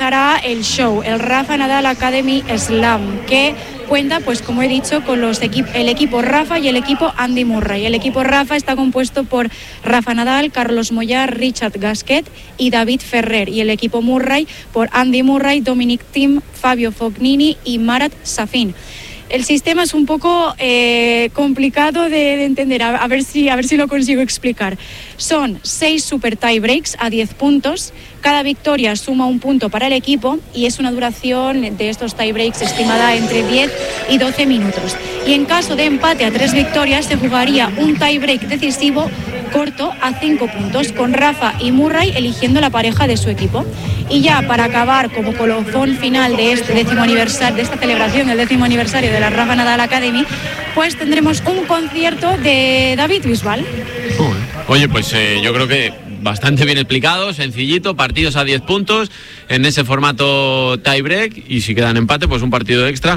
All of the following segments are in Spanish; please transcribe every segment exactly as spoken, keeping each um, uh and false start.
empezará el show, el Rafa Nadal Academy Slam, que cuenta, pues como he dicho, con los equip- el equipo Rafa y el equipo Andy Murray. El equipo Rafa está compuesto por Rafa Nadal, Carlos Mollar, Richard Gasquet y David Ferrer, y el equipo Murray por Andy Murray, Dominic Thiem, Fabio Fognini y Marat Safin. El sistema es un poco eh, complicado de, de entender, a, a, ver si, a ver si lo consigo explicar. Son seis super tie breaks a diez puntos, cada victoria suma un punto para el equipo y es una duración de estos tie breaks estimada entre diez y doce minutos. Y en caso de empate a tres victorias se jugaría un tie break decisivo corto a cinco puntos, con Rafa y Murray eligiendo la pareja de su equipo. Y ya para acabar como colofón final de este décimo aniversario, de esta celebración del décimo aniversario de la Rafa Nadal Academy, pues tendremos un concierto de David Bisbal. Oye, pues eh, yo creo que bastante bien explicado, sencillito, partidos a diez puntos en ese formato tie break, y si quedan empate, pues un partido extra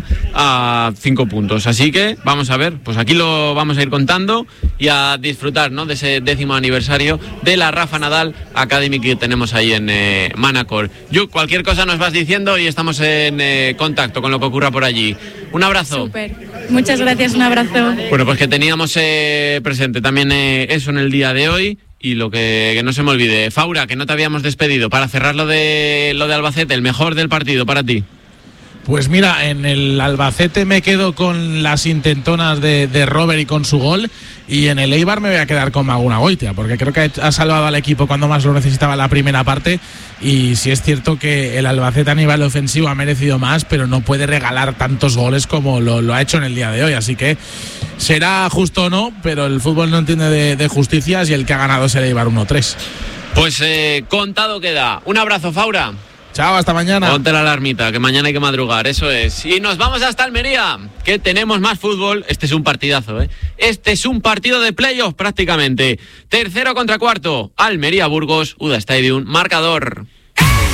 a cinco puntos. Así que vamos a ver, pues aquí lo vamos a ir contando y a disfrutar, ¿no?, de ese décimo aniversario de la Rafa Nadal Academy que tenemos ahí en eh, Manacor. Yo, cualquier cosa nos vas diciendo y estamos en eh, contacto con lo que ocurra por allí. Un abrazo. Súper. Muchas gracias, un abrazo. Bueno, pues que teníamos eh, presente también eh, eso en el día de hoy. Y lo que, que no se me olvide, Faura, que no te habíamos despedido, para cerrar lo de, lo de Albacete, el mejor del partido para ti. Pues mira, en el Albacete me quedo con las intentonas de, de Robert y con su gol, y en el Eibar me voy a quedar con Maguna Goitia, porque creo que ha salvado al equipo cuando más lo necesitaba en la primera parte, y sí es cierto que el Albacete a nivel ofensivo ha merecido más, pero no puede regalar tantos goles como lo, lo ha hecho en el día de hoy, así que será justo o no, pero el fútbol no entiende de, de justicias y el que ha ganado es el Eibar uno tres. Pues eh, contado queda. Un abrazo, Faura. Chao, hasta mañana. Ponte la alarmita, que mañana hay que madrugar, eso es. Y nos vamos hasta Almería, que tenemos más fútbol. Este es un partidazo, ¿eh? Este es un partido de playoff prácticamente. Tercero contra cuarto, Almería-Burgos, Uda Stadium, marcador.